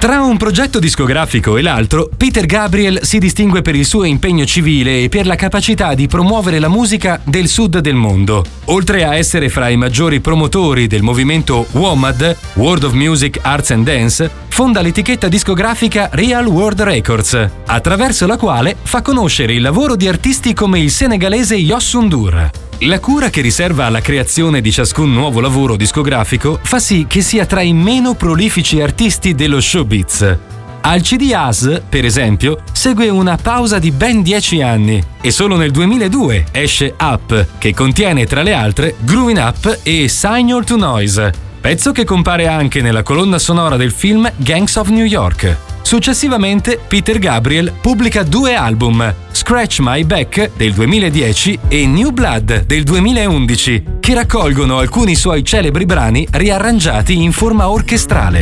Tra un progetto discografico e l'altro, Peter Gabriel si distingue per il suo impegno civile e per la capacità di promuovere la musica del sud del mondo. Oltre a essere fra i maggiori promotori del movimento WOMAD, World of Music, Arts and Dance, fonda l'etichetta discografica Real World Records, attraverso la quale fa conoscere il lavoro di artisti come il senegalese Youssou N'Dour. La cura che riserva alla creazione di ciascun nuovo lavoro discografico fa sì che sia tra i meno prolifici artisti dello showbiz. Al CD As, per esempio, segue una pausa di ben 10 anni e solo nel 2002 esce Up, che contiene tra le altre Groovin' Up e Signal to Noise, pezzo che compare anche nella colonna sonora del film Gangs of New York. Successivamente Peter Gabriel pubblica 2 album, Scratch My Back del 2010 e New Blood del 2011, che raccolgono alcuni suoi celebri brani riarrangiati in forma orchestrale.